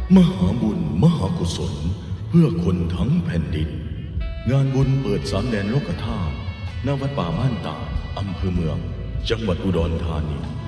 มหาบุญมหากุศลเพื่อคนทั้งแผ่นดินงานบุญเปิด3 แดนโลกธาตุณวัดป่าบ้านตาดอำเภอเมืองจังหวัดอุดรธานี